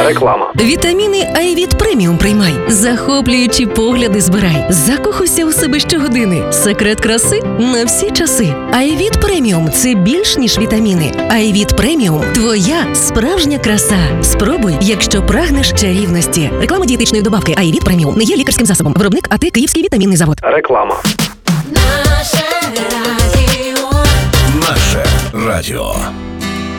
Реклама. Вітаміни Айвіт Преміум приймай. Захоплюючі погляди збирай. Закохуйся у себе щогодини. Секрет краси на всі часи. Айвіт Преміум – це більш ніж вітаміни. Айвіт Преміум – твоя справжня краса. Спробуй, якщо прагнеш чарівності. Реклама дієтичної добавки Айвіт Преміум не є лікарським засобом. Виробник АТ Київський вітамінний завод. Реклама. Наше радіо. Наше радіо.